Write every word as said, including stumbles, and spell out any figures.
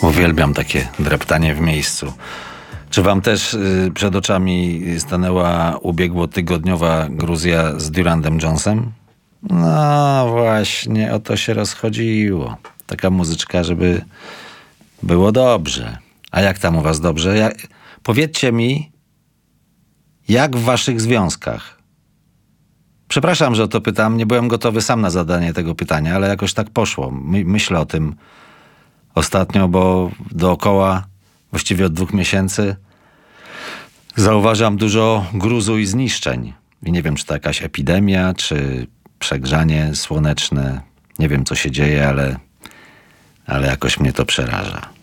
Uwielbiam takie dreptanie w miejscu. Czy wam też y, przed oczami stanęła ubiegłotygodniowa Gruzja z Durandem Jonesem? No właśnie, o to się rozchodziło. Taka muzyczka, żeby było dobrze. A jak tam u was dobrze? Ja, powiedzcie mi, jak w waszych związkach? Przepraszam, że o to pytam. Nie byłem gotowy sam na zadanie tego pytania, ale jakoś tak poszło. My, myślę o tym ostatnio, bo dookoła, właściwie od dwóch miesięcy, zauważam dużo gruzu i zniszczeń. I nie wiem, czy to jakaś epidemia, czy przegrzanie słoneczne. Nie wiem, co się dzieje, ale, ale jakoś mnie to przeraża.